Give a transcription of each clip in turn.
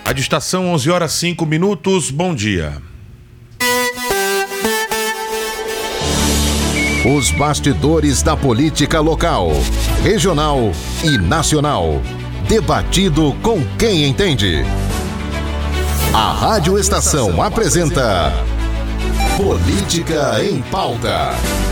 Rádio Estação, 11h05. Bom dia. Os bastidores da política local, regional e nacional. Debatido com quem entende. A Rádio Estação apresenta Política em Pauta.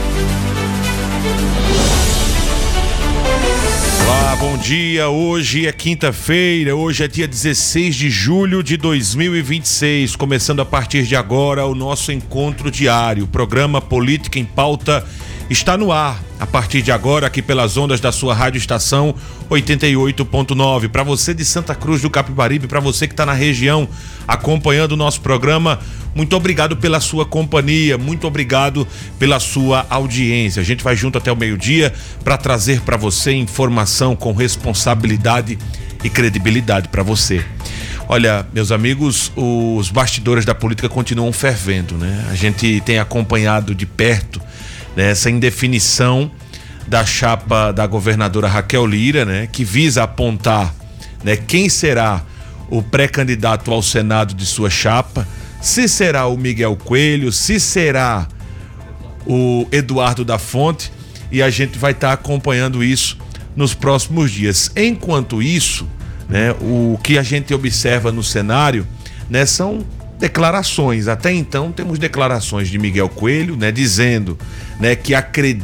Olá, bom dia. Hoje é quinta-feira, hoje é dia 16 de julho de 2026. Começando a partir de agora o nosso encontro diário. O programa Política em Pauta está no ar a partir de agora aqui pelas ondas da sua Rádio Estação 88.9. Para você de Santa Cruz do Capibaribe, para você que está na região acompanhando o nosso programa, muito obrigado pela sua companhia, muito obrigado pela sua audiência. A gente vai junto até o meio-dia para trazer para você informação com responsabilidade e credibilidade para você. Olha, meus amigos, os bastidores da política continuam fervendo, né? A gente tem acompanhado de perto, né, essa indefinição da chapa da governadora Raquel Lira, né, que visa apontar, né, quem será o pré-candidato ao Senado de sua chapa, se será o Miguel Coelho, se será o Eduardo da Fonte, e a gente vai estar acompanhando isso nos próximos dias. Enquanto isso, né, o que a gente observa no cenário, né, são declarações. Até então temos declarações de Miguel Coelho, né, dizendo, né, que acredita